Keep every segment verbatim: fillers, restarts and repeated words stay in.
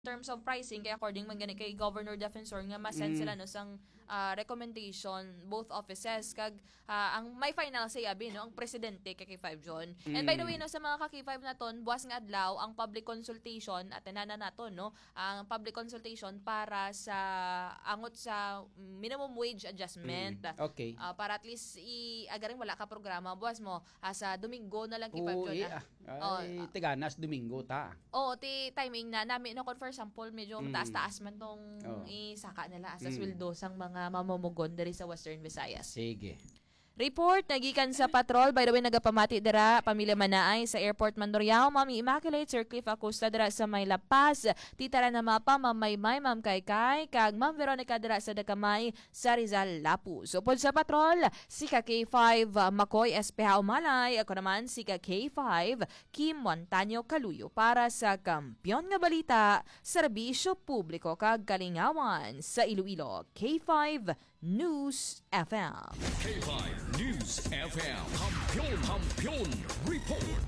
terms of pricing kay according man gani kay Governor Defensor nga ma-send Mm. sila no sang ah, recommendation both offices kag ah, ang may final say abi no ang presidente kay K five John. And by the way no sa mga ka K five naton buwas nga adlaw ang public consultation at nana naton no ang public consultation para sa angot sa minimum wage adjustment. Mm. Okay. Ah, para at least i agaring wala ka programa buwas mo ah, sa Domingo na lang K five Oo, John. eh, ah. ah, ay, tiganas Domingo ta. Oo, ti timing na namin no for example medyo Mm. taas-taas man tong Oo. isaka nila sa Mm. sweldo sang mga mamumugon diri sa Western Visayas. Sige. Report nagikan sa patrol. By the way, nagapamati dira pamilya Manaay sa Airport Mandurriao. Mami Immaculate, Sir Cliff Acosta dira sa May La Paz. Titara na mapa, Ma'am Maymay, Ma'am Kaykay, kag Ma'am Veronica dira sa Dakamay sa Rizal, Lapuz. Upod sa patrol, si ka K five Makoy Espeha Umalay. Ako naman si ka K five Kim Montaño Kaluyo para sa Kampiyon nga Balita, Serbisyo Publiko kag Kalingawan sa Iloilo. K five News F M. K five News F M. Kampiyon, Kampiyon Report.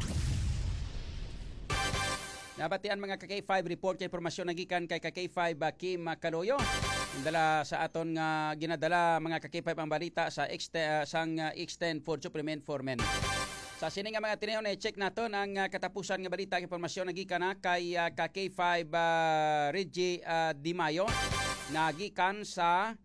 Nabatian mga ka K five report kay impormasyon nagikan kay ka K five uh, Kim Kaloyo. Dala sa aton nga ginadala mga ka K five ang balita sa exte, uh, sang uh, extend for supplement for men. Sa sini nga mga tinayon na check naton ang uh, katapusan nga balita kay impormasyon nagikan na kay uh, ka K five uh, Reggie uh, Di Mayo nagikan sa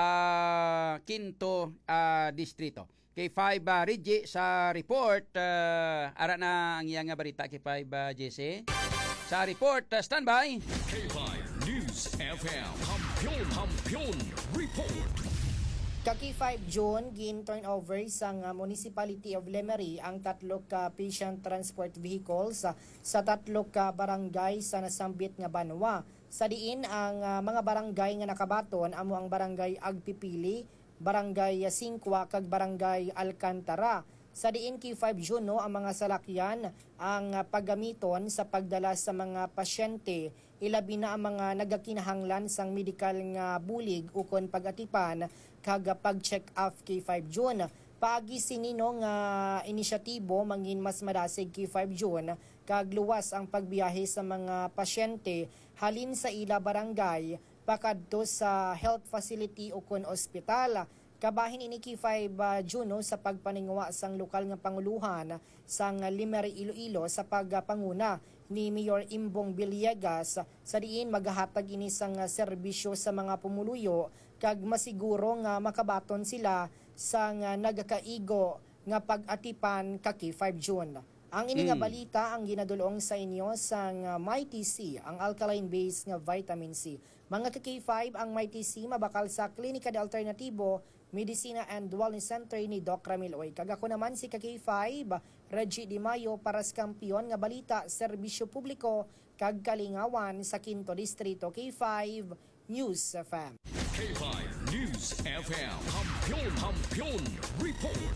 uh, Quinto uh, Distrito. K five uh, Reggie sa report uh, ara na ang iyang nga balita K five uh, Jesse. Sa report, uh, standby. K five News F M. Kampiyon, Kampiyon Report. Ka K five June, gin-turnover sa uh, Municipality of Lemery ang tatlo ka patient transport vehicles uh, sa tatlo ka barangay sa nasambit nga Banwa. Sa diin ang uh, mga barangay nga nakabaton amo ang barangay Agpipili, barangay Singkwa kag barangay Alcantara. Sa diin K five June no, ang mga salakyan ang uh, paggamiton sa pagdala sa mga pasyente, ilabi na ang mga nagakinahanglan sang medical nga bulig ukon pagatipan kag pag-check off K five June. Paagi sinino nga inisyatibo mangin mas madasig K five June kag luwas ang pagbiyahe sa mga pasyente halin sa ila barangay pakadto sa health facility ukon ospital. Kabahin ini K five uh, June no, sa pagpaningwa sang lokal nga panguluhan sang Limery Iloilo sa pagpanguna ni Mayor Imbong Villegas sa diin magahatag ini sang uh, serbisyo sa mga pumuluyo kag masiguro nga makabaton sila sang uh, nagakaigo nga pag-atipan ka K five June. Ang ini nga Mm. balita ang ginadulong sa inyo sang uh, Mighty C, ang alkaline-based nga vitamin C. Mga ka K five, ang Mighty C mabakal sa Klinika de Alternativo, Medicina and Wellness Center ni Doc Ramil Oy. Kag ako naman si ka K five, Reggie Di Mayo para sa Kampiyon nga balita, serbisyo publiko kag kalingawan sa Quinto Distrito. K five News F M. K five News F M. Kampiyon, Kampiyon Report.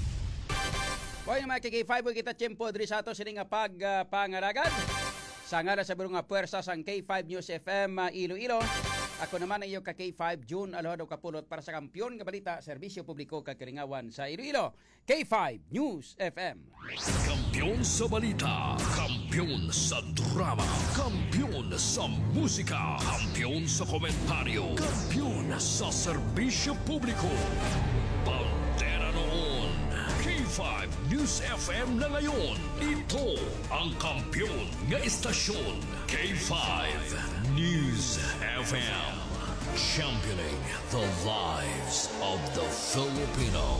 Hoy mga K five kita tiyempo diri sa ato sini nga pag uh, pangaragad. Sa ngara sa biro nga puwersa sang K five News F M uh, Iloilo. Ako naman ang iyo ka K five June Alohado Kapulot para sa Kampiyon nga balita, serbisyo publiko kag kalingawan sa Iloilo. K five News F M. Kampiyon sa balita, kampiyon sa drama, kampiyon sa musika, kampiyon sa komentaryo, kampiyon sa serbisyo publiko. Pantera noon, K five News F M na ngayon. Ito ang kampiyon nga istasyon. K five News F M. Championing the lives of the Filipino.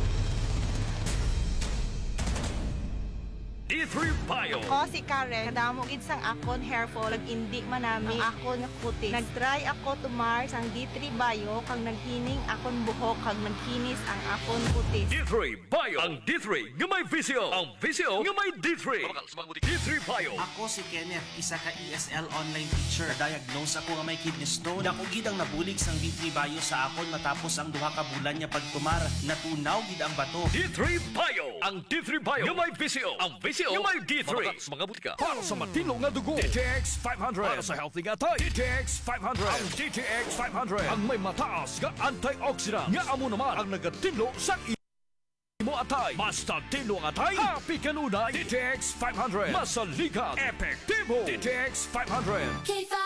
D three Bio. Ako si Karen, kadamo gid sang akon hair fall, indi manami ang akon nga kutis. Nagtry ako tumar sang D three Bio kag naghining akon buhok kag nagkinis ang akon kutis. D three Bio. Ang D three nga may visio. Ang visio nga may D three. D three Bio. Ako si Kenneth, isa ka E S L online teacher. Diagnose ako nga may kidney stone. Dako gid ang nabulig sang D three Bio sa akon matapos ang duha ka bulan nga pagtumar. Natunaw gid ang bato. D three Bio. Ang D three Bio nga may visio. Ang visio nga may D three. Mga butika. Para sa matino nga dugo. D T X five hundred. Para sa healthy nga tay. D T X five hundred. Ang D T X five hundred. Ang may mataas nga antioxidant. Nga amo naman ang nagatino sa imo atay. Basta tino ang atay. Happy kanunay. D T X five hundred. Masaligan. Epektibo. D T X five hundred. K five